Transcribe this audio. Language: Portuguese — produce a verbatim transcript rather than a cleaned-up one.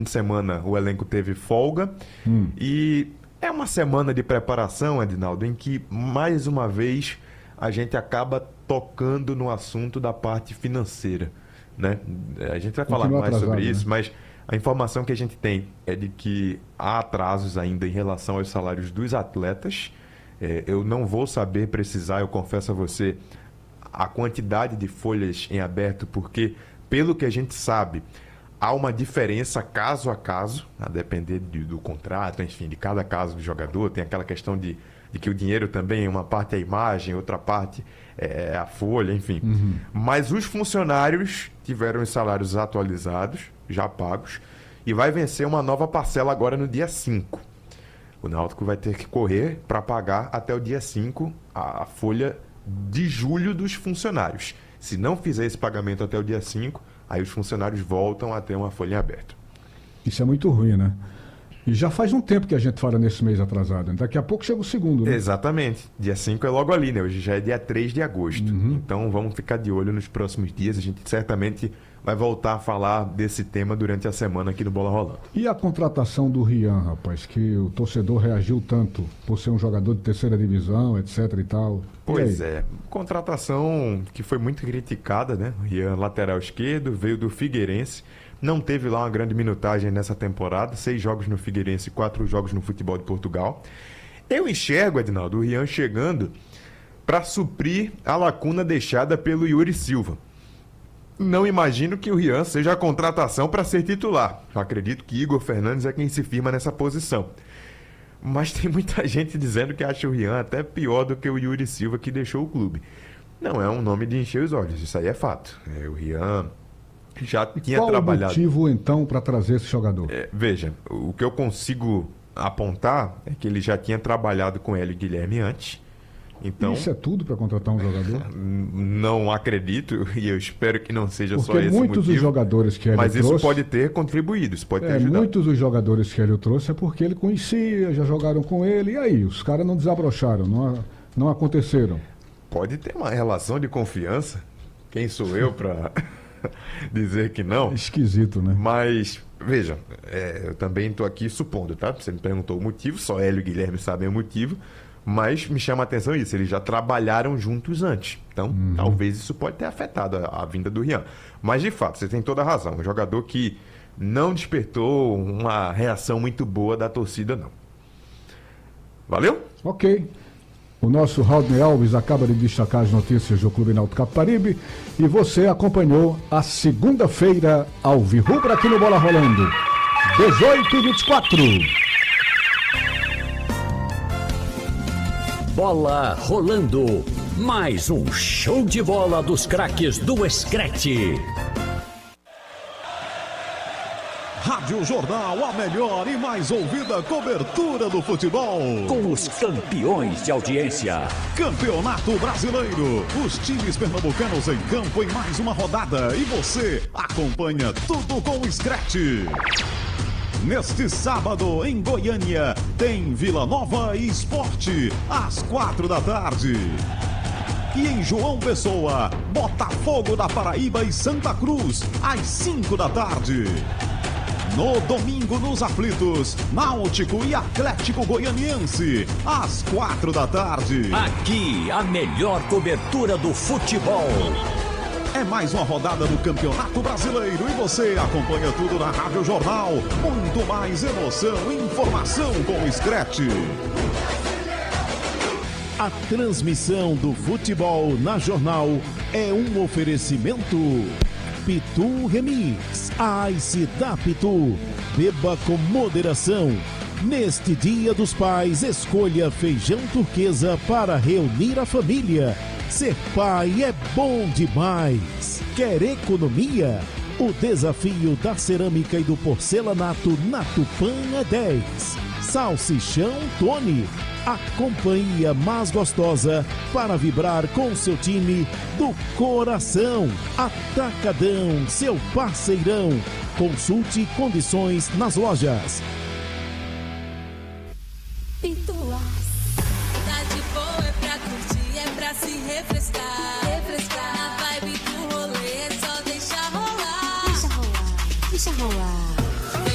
de semana o elenco teve folga hum. e é uma semana de preparação, Edinaldo, em que mais uma vez a gente acaba tocando no assunto da parte financeira, né? A gente vai falar mais atrasado, sobre isso, né? Mas a informação que a gente tem é de que há atrasos ainda em relação aos salários dos atletas. É, eu não vou saber precisar, eu confesso a você, a quantidade de folhas em aberto, porque, pelo que a gente sabe, há uma diferença caso a caso, a depender de, do contrato, enfim, de cada caso do jogador. Tem aquela questão de, de que o dinheiro também, uma parte é a imagem, outra parte é a folha, enfim. Uhum. Mas os funcionários tiveram os salários atualizados, já pagos, e vai vencer uma nova parcela agora no dia cinco. O Náutico vai ter que correr para pagar até o dia cinco a, a folha de julho dos funcionários. Se não fizer esse pagamento até o dia cinco, aí os funcionários voltam a ter uma folha aberta. Isso é muito ruim, né? E já faz um tempo que a gente fala nesse mês atrasado. Daqui a pouco chega o segundo, né? Exatamente. Dia cinco é logo ali, né? Hoje já é dia três de agosto. Uhum. Então vamos ficar de olho nos próximos dias. A gente certamente vai voltar a falar desse tema durante a semana aqui no Bola Rolando. E a contratação do Rian, rapaz, que o torcedor reagiu tanto por ser um jogador de terceira divisão, etc e tal. Pois e é. Contratação que foi muito criticada, né? O Rian, lateral esquerdo, veio do Figueirense. Não teve lá uma grande minutagem nessa temporada. Seis jogos no Figueirense, quatro jogos no futebol de Portugal. Eu enxergo, Edinaldo, o Rian chegando para suprir a lacuna deixada pelo Yuri Silva. Não imagino que o Rian seja a contratação para ser titular. Eu acredito que Igor Fernandes é quem se firma nessa posição. Mas tem muita gente dizendo que acha o Rian até pior do que o Yuri Silva, que deixou o clube. Não é um nome de encher os olhos, isso aí é fato. É, o Rian já tinha Qual trabalhado... Qual o motivo, então, para trazer esse jogador? É, veja, o que eu consigo apontar é que ele já tinha trabalhado com Hélio Guilherme antes. Então, isso é tudo para contratar um jogador? Não acredito, e eu espero que não seja Porque só esse muitos motivo. Dos jogadores que Hélio mas trouxe, isso pode ter contribuído, isso pode ter é, ajudado. Muitos dos jogadores que Hélio trouxe é porque ele conhecia, já jogaram com ele, e aí? Os caras não desabrocharam, não, não aconteceram. Pode ter uma relação de confiança. Quem sou eu para dizer que não? É esquisito, né? Mas, veja, é, eu também estou aqui supondo, tá? Você me perguntou o motivo, só Hélio e Guilherme sabem o motivo. Mas me chama a atenção isso, eles já trabalharam juntos antes. Então, uhum. talvez isso pode ter afetado a, a vinda do Rian. Mas, de fato, você tem toda a razão. Um jogador que não despertou uma reação muito boa da torcida, não. Valeu? Ok. O nosso Raudney Alves acaba de destacar as notícias do Clube Náutico Capibaribe. E você acompanhou a segunda-feira ao Virrubra aqui no Bola Rolando. dezoito e vinte e quatro. Bola rolando, mais um show de bola dos craques do Screte. Rádio Jornal, a melhor e mais ouvida cobertura do futebol. Com os campeões de audiência. Campeonato Brasileiro. Os times pernambucanos em campo em mais uma rodada. E você acompanha tudo com o Screte. Neste sábado, em Goiânia, tem Vila Nova e Sport, às quatro da tarde. E em João Pessoa, Botafogo da Paraíba e Santa Cruz, às cinco da tarde. No domingo, nos aflitos, Náutico e Atlético Goianiense, às quatro da tarde. Aqui, a melhor cobertura do futebol. É mais uma rodada do Campeonato Brasileiro e você acompanha tudo na Rádio Jornal. Muito mais emoção e informação com o Screte. A transmissão do futebol na Jornal é um oferecimento. Pitu Remix, a Ice da Pitu. Beba com moderação. Neste Dia dos Pais, escolha feijão turquesa para reunir a família. Ser pai é bom demais. Quer economia? O desafio da cerâmica e do porcelanato na Tupã é dez. Salsichão Tony, a companhia mais gostosa para vibrar com seu time do coração. Atacadão, seu parceirão. Consulte condições nas lojas. Se refrescar, refrescar, na vibe do rolê é só deixar rolar. Deixa rolar, deixa rolar.